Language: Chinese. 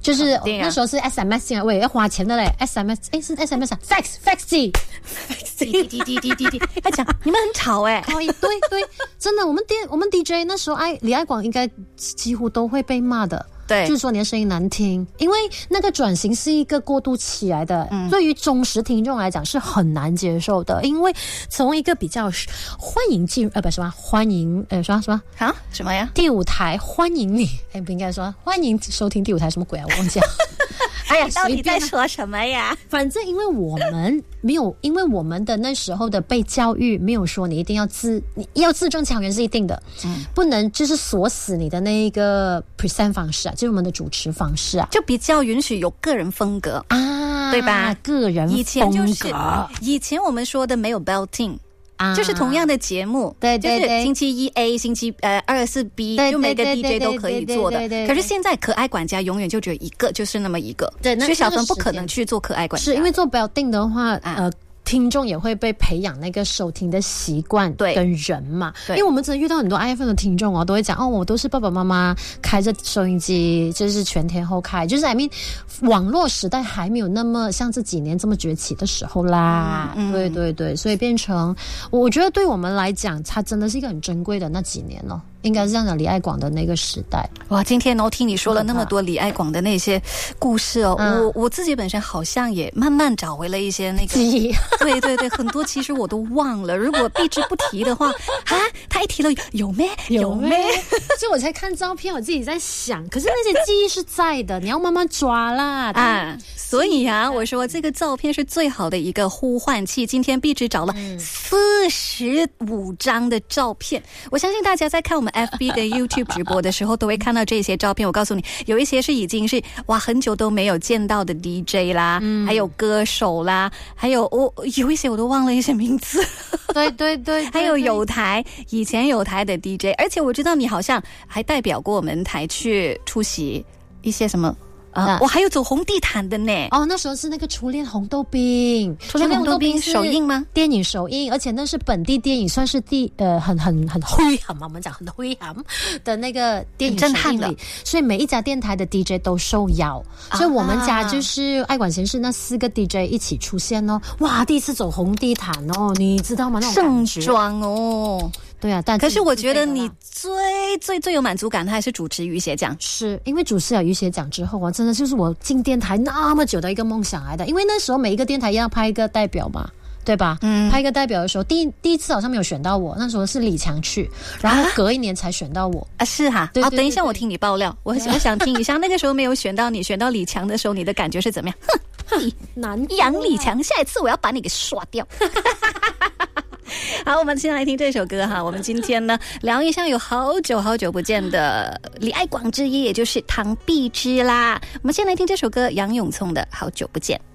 就是那时候是 SMS 啊，喂，要花钱的嘞 ，SMS， 是 SMS 啊 ，fax 机， 滴，他讲你们很吵哎， 对，真的，我们 DJ 那时候李爱广应该几乎都会被骂的。 对， 就是说你的声音难听，因为那个转型是一个过渡起来的，对于忠实听众来讲是很难接受的，因为从一个比较欢迎进入欢迎什么呀？ 第五台欢迎你，不应该说欢迎收听第五台什么鬼啊？我忘记了。 哎呀，到底在说什么呀？ 反正因为我们没有，因为我们的那时候的被教育没有说你一定要字正腔圆是一定的，不能就是锁死你的那一个 present 方式啊，就是我们的主持方式啊， 就比较允许有个人风格啊，对吧？ 个人风格。 以前我们说的没有 belting。就是同样的节目， 对， 就是星期一 A， 星期2、4 B， 就每个 DJ 都可以做的。可是现在可爱管家永远就只有一个，就是那么一个。 对， 所以小芬不可能去做可爱管家， 是因为做 belting 的话，听众也会被培养那个收听的习惯跟人嘛，因为我们真的遇到很多 iPhone 的听众都会讲我都是爸爸妈妈开着收音机，就是全天候开，就是 I mean 网络时代还没有那么像这几年这么崛起的时候啦，对，所以变成我觉得对我们来讲，它真的是一个很珍贵的那几年了。应该是这样的，李爱广的那个时代。 哇，今天听你说了那么多李爱广的那些故事我自己本身好像也慢慢找回了一些那个记忆。 对，很多其实我都忘了。如果一直不提的话，他一提了有没？ 所以我才看照片，我自己在想，可是那些记忆是在的，你要慢慢抓啦。 所以我说这个照片是最好的一个呼唤器。今天碧芝找了45张的照片，我相信大家在看我们FB 的 YouTube 直播的时候都会看到这些照片。我告诉你，有一些是已经是很久都没有见到的 DJ 啦，还有歌手啦，还有有一些我都忘了一些名字。 对， 还有以前有台的 DJ， 而且我知道你好像还代表过我们台去出席一些什么。我还有走红地毯的呢。 那时候是那个初恋红豆冰首映吗？ 电影首映，而且那是本地电影，算是很辉煌嘛，我们讲很辉煌的那个电影首映，震撼的。所以每一家电台的 DJ 都受邀，所以我们家就是爱管闲事那4个 DJ 一起出现哦。哇，第一次走红地毯哦，你知道吗？那种感觉盛装哦。 对啊， 可是我觉得你最有满足感的还是主持雨鞋奖， 是因为主持了雨鞋奖之后真的就是我进电台那么久的一个梦想来的。因为那时候每一个电台要派一个代表嘛，对吧？派一个代表的时候，第一次好像没有选到我，那时候是李强去，然后隔一年才选到我是哈。 对， 等一下我听你爆料，我想听一下那个时候没有选到你，选到李强的时候，你的感觉是怎么样？杨李强，下一次我要把你给刷掉。好，我们先来听这首歌哈。我们今天呢聊一下有好久不见的李爱广之一，也就是唐碧芝啦。我们先来听这首歌，杨永聪的《好久不见》。